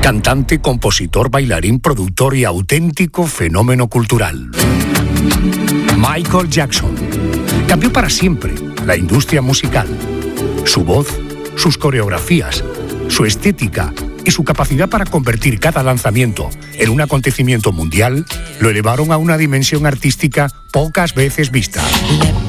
Cantante, compositor, bailarín, productor y auténtico fenómeno cultural. Michael Jackson cambió para siempre la industria musical. Su voz, sus coreografías, su estética y su capacidad para convertir cada lanzamiento en un acontecimiento mundial lo elevaron a una dimensión artística pocas veces vista.